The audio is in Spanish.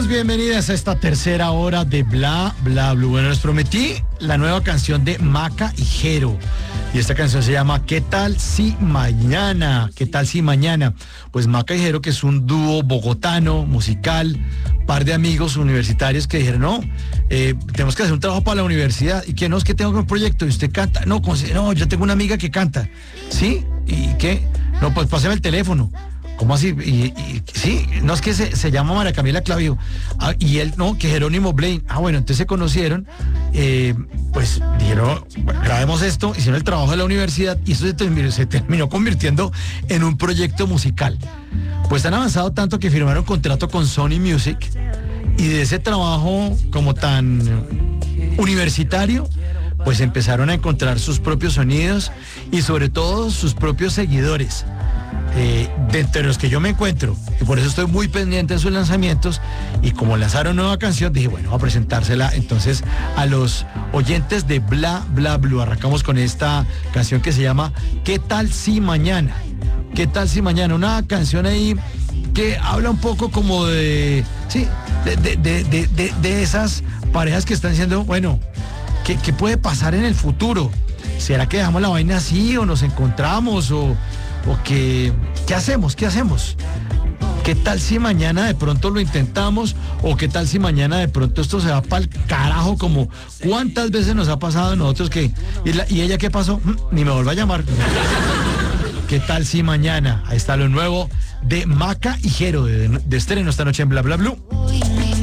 Bienvenidos, bienvenidas a esta tercera hora de Bla Bla Blue. Bueno, les prometí la nueva canción de Maca y Jero. Y esta canción se llama ¿Qué tal si mañana? ¿Qué tal si mañana? Pues Maca y Jero, que es un dúo bogotano, musical, par de amigos universitarios que dijeron, no, tenemos que hacer un trabajo para la universidad. ¿Y qué no? Es que tengo un proyecto y usted canta. No, no, yo tengo una amiga que canta. ¿Sí? ¿Y qué? No, pues pásame el teléfono. ¿Cómo así? Sí, no, es que se llama María Camila Clavijo. Y él, no, que Jerónimo Blaine. Bueno, entonces se conocieron, pues dijeron, bueno, grabemos esto, hicieron el trabajo de la universidad y eso se terminó convirtiendo en un proyecto musical. Pues han avanzado tanto que firmaron contrato con Sony Music y de ese trabajo como tan universitario, pues empezaron a encontrar sus propios sonidos y sobre todo sus propios seguidores. De entre los que yo me encuentro, y por eso estoy muy pendiente de sus lanzamientos, y como lanzaron nueva canción, dije, bueno, voy a presentársela entonces a los oyentes de Bla Bla Blue. Arrancamos con esta canción que se llama ¿Qué tal si mañana? ¿Qué tal si mañana? Una canción ahí que habla un poco como de, sí, de esas parejas que están diciendo, bueno, ¿qué puede pasar en el futuro? ¿Será que dejamos la vaina así o nos encontramos o qué hacemos? ¿Qué tal si mañana de pronto lo intentamos? ¿O qué tal si mañana de pronto esto se va para el carajo? Como cuántas veces nos ha pasado a nosotros que... ¿Y ella qué pasó? Ni me vuelva a llamar. ¿Qué tal si mañana? Ahí está lo nuevo de Maca y Jero de estreno esta noche en Bla Bla Blue.